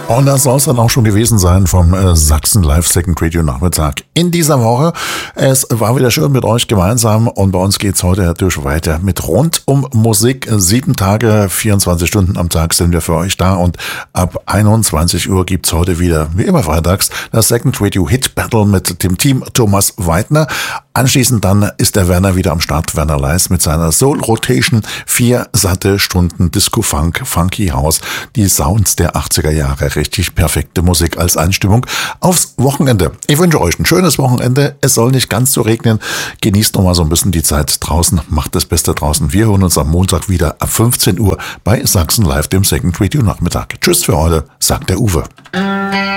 Und das soll es dann auch schon gewesen sein vom Sachsen Live Second Radio Nachmittag in dieser Woche. Es war wieder schön mit euch gemeinsam und bei uns geht's heute natürlich weiter mit rund um Musik. 7 Tage, 24 Stunden am Tag sind wir für euch da und ab 21 Uhr gibt's heute wieder, wie immer freitags, das Second Radio Hit Battle mit dem Team Thomas Weidner. Anschließend dann ist der Werner wieder am Start, Werner Leis mit seiner Soul Rotation. 4 satte Stunden Disco Funk, Funky House, die Sounds der 80er Jahre. Richtig perfekte Musik als Einstimmung aufs Wochenende. Ich wünsche euch ein schönes Wochenende. Es soll nicht ganz so regnen. Genießt noch mal so ein bisschen die Zeit draußen. Macht das Beste draußen. Wir hören uns am Montag wieder ab 15 Uhr bei Sachsen Live, dem Second Radio Nachmittag. Tschüss für heute, sagt der Uwe.